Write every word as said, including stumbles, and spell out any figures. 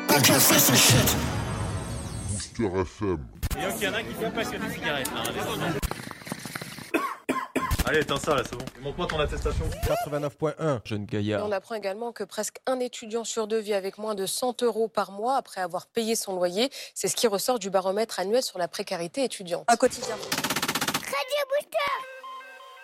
Booster F M. Et donc il y en a qui font passionner de cigarettes. Hein, allez, éteins ça là, c'est bon. Montre-moi ton attestation. quatre-vingt-neuf point un, jeune gaillard. On apprend également que presque un étudiant sur deux vit avec moins de cent euros par mois après avoir payé son loyer. C'est ce qui ressort du baromètre annuel sur la précarité étudiante. Un quotidien. Radio